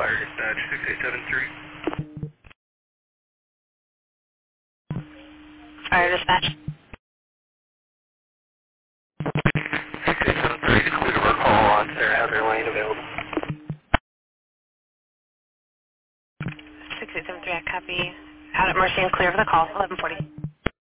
Fire dispatch 6873. Fire dispatch. 6873 to clear our call on Sarah Heather Lane available. 6873, I copy. Out at Mercy and clear for the call, 1140.